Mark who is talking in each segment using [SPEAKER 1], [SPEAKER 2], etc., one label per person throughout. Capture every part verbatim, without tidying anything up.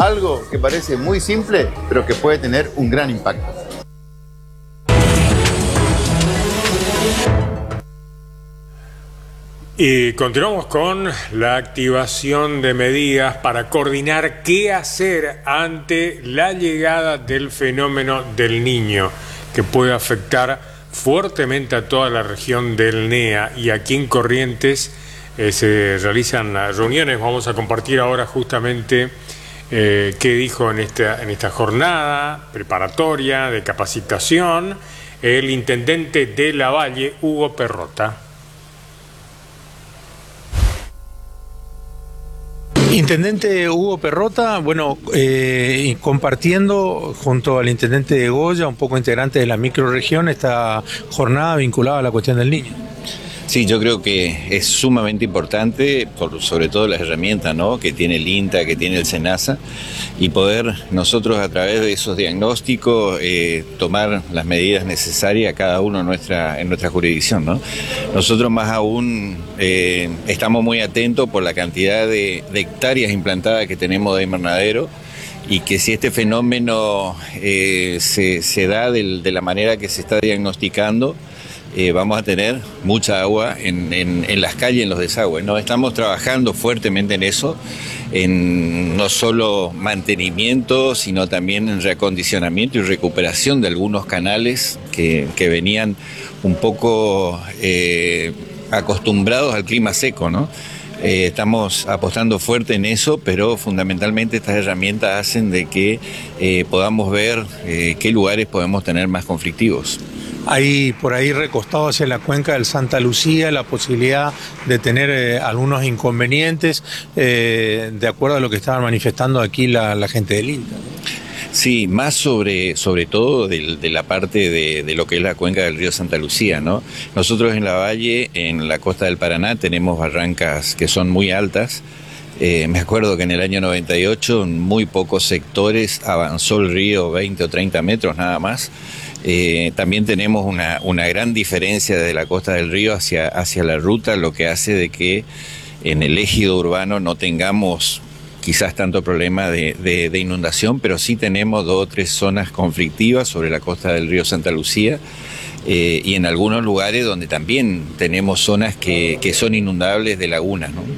[SPEAKER 1] algo que parece muy simple, pero que puede tener un gran impacto.
[SPEAKER 2] Y continuamos con la activación de medidas para coordinar qué hacer ante la llegada del fenómeno del Niño, que puede afectar fuertemente a toda la región del N E A. Y aquí en Corrientes eh, se realizan reuniones. Vamos a compartir ahora justamente eh, qué dijo en esta, en esta jornada preparatoria de capacitación el intendente de Lavalle, Hugo Perrota.
[SPEAKER 3] Intendente Hugo Perrota, bueno, eh, compartiendo junto al intendente de Goya, un poco integrante de la microrregión, esta jornada vinculada a la cuestión del niño.
[SPEAKER 4] Sí, yo creo que es sumamente importante, por sobre todo las herramientas, ¿no?, que tiene el INTA, que tiene el SENASA, y poder nosotros a través de esos diagnósticos eh, tomar las medidas necesarias cada uno en nuestra, en nuestra jurisdicción, ¿no? Nosotros más aún eh, estamos muy atentos por la cantidad de, de hectáreas implantadas que tenemos de invernadero, y que si este fenómeno eh, se, se da de, de la manera que se está diagnosticando, Eh, vamos a tener mucha agua en, en, en las calles, en los desagües, ¿no? Estamos trabajando fuertemente en eso, en no solo mantenimiento, sino también en reacondicionamiento y recuperación de algunos canales que, que venían un poco eh, acostumbrados al clima seco, ¿no? Eh, estamos apostando fuerte en eso, pero fundamentalmente estas herramientas hacen de que eh, podamos ver eh, qué lugares podemos tener más conflictivos.
[SPEAKER 3] Hay por ahí recostado hacia la cuenca del Santa Lucía la posibilidad de tener eh, algunos inconvenientes, eh, de acuerdo a lo que estaban manifestando aquí la, la gente del INTA.
[SPEAKER 4] Sí, más sobre, sobre todo de, de la parte de, de lo que es la cuenca del río Santa Lucía, ¿no? Nosotros en Lavalle, en la costa del Paraná, tenemos barrancas que son muy altas. Eh, me acuerdo que en el año noventa y ocho, en muy pocos sectores avanzó el río veinte o treinta metros nada más. Eh, también tenemos una, una gran diferencia desde la costa del río hacia, hacia la ruta, lo que hace de que en el ejido urbano no tengamos quizás tanto problema de, de, de inundación, pero sí tenemos dos o tres zonas conflictivas sobre la costa del río Santa Lucía, eh, y en algunos lugares donde también tenemos zonas que, que son inundables de lagunas, ¿no?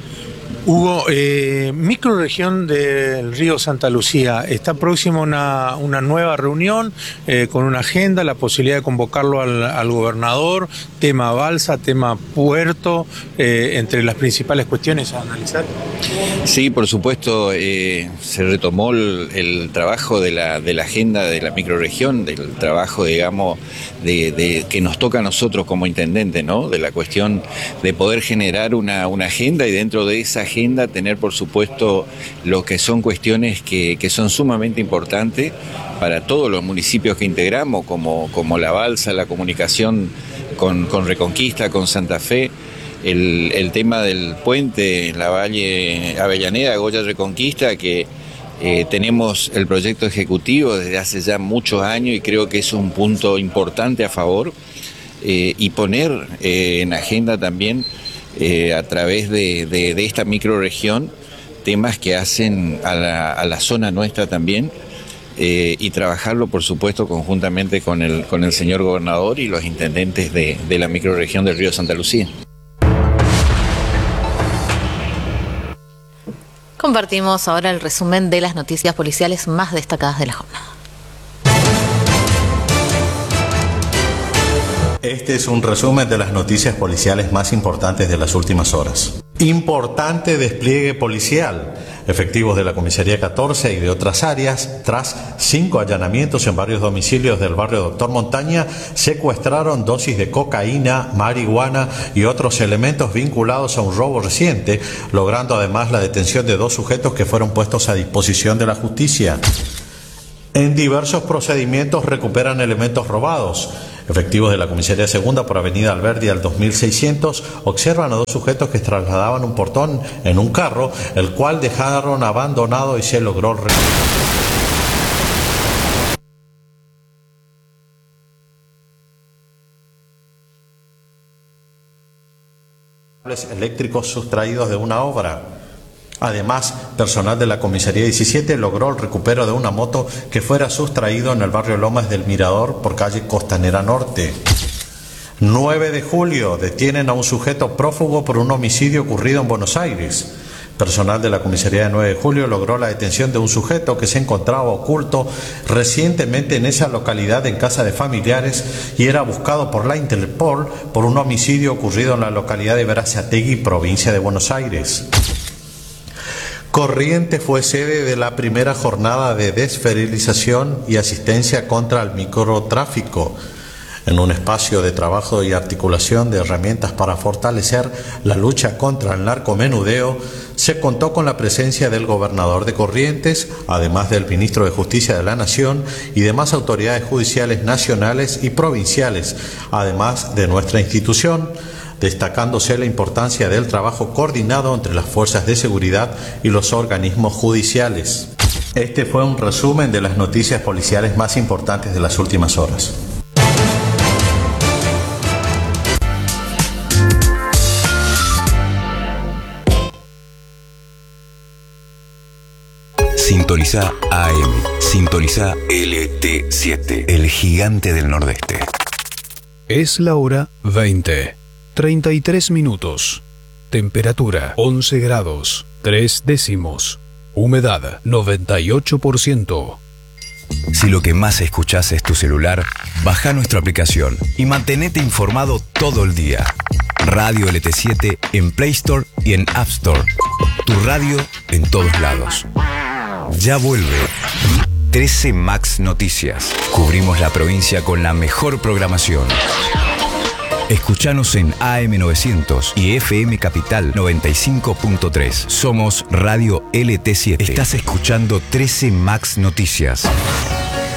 [SPEAKER 3] Hugo, eh, microrregión del río Santa Lucía, está próxima una, una nueva reunión eh, con una agenda, la posibilidad de convocarlo al, al gobernador, tema balsa, tema puerto, eh, entre las principales cuestiones a analizar.
[SPEAKER 4] Sí, por supuesto, eh, se retomó el, el trabajo de la, de la agenda de la microrregión, del trabajo, digamos, de, de que nos toca a nosotros como intendente, ¿no? De la cuestión de poder generar una, una agenda, y dentro de esa agenda agenda tener, por supuesto, lo que son cuestiones que, que son sumamente importantes para todos los municipios que integramos, como, como la balsa, la comunicación con, con Reconquista, con Santa Fe, el, el tema del puente en Lavalle Avellaneda, Goya Reconquista, que eh, tenemos el proyecto ejecutivo desde hace ya muchos años, y creo que es un punto importante a favor, eh, y poner eh, en agenda también Eh, a través de, de, de esta microrregión temas que hacen a la, a la zona nuestra también, eh, y trabajarlo, por supuesto, conjuntamente con el, con el señor gobernador y los intendentes de, de la microrregión del río Santa Lucía.
[SPEAKER 5] Compartimos ahora el resumen de las noticias policiales más destacadas de la jornada.
[SPEAKER 6] Este es un resumen de las noticias policiales más importantes de las últimas horas. Importante despliegue policial. Efectivos de la Comisaría catorce y de otras áreas, tras cinco allanamientos en varios domicilios del barrio Doctor Montaña, secuestraron dosis de cocaína, marihuana y otros elementos vinculados a un robo reciente, logrando además la detención de dos sujetos que fueron puestos a disposición de la justicia. En diversos procedimientos recuperan elementos robados. Efectivos de la Comisaría Segunda por Avenida Alberdi al dos mil seiscientos observan a dos sujetos que trasladaban un portón en un carro, el cual dejaron abandonado y se logró recuperar. Eléctricos sustraídos de una obra. Además, personal de la Comisaría diecisiete logró el recupero de una moto que fuera sustraído en el barrio Lomas del Mirador por calle Costanera Norte. nueve de julio, detienen a un sujeto prófugo por un homicidio ocurrido en Buenos Aires. Personal de la Comisaría de nueve de julio logró la detención de un sujeto que se encontraba oculto recientemente en esa localidad en casa de familiares y era buscado por la Interpol por un homicidio ocurrido en la localidad de Berazategui, provincia de Buenos Aires. Corrientes fue sede de la primera jornada de desferilización y asistencia contra el microtráfico, en un espacio de trabajo y articulación de herramientas para fortalecer la lucha contra el narcomenudeo. Se contó con la presencia del gobernador de Corrientes, además del ministro de Justicia de la Nación y demás autoridades judiciales nacionales y provinciales, además de nuestra institución, destacándose la importancia del trabajo coordinado entre las fuerzas de seguridad y los organismos judiciales. Este fue un resumen de las noticias policiales más importantes de las últimas horas.
[SPEAKER 7] Sintoniza A M, sintoniza L T siete, el gigante del Nordeste.
[SPEAKER 8] Es la hora veinte, treinta y tres minutos. Temperatura once grados, tres décimos. Humedad noventa y ocho por ciento.
[SPEAKER 7] Si lo que más escuchás es tu celular, baja nuestra aplicación y mantenete informado todo el día. Radio L T siete en Play Store y en App Store. Tu radio en todos lados. Ya vuelve trece Max Noticias. Cubrimos la provincia con la mejor programación. Escuchanos en A M novecientos y F M Capital noventa y cinco punto tres. Somos Radio L T siete. Estás escuchando trece Max Noticias.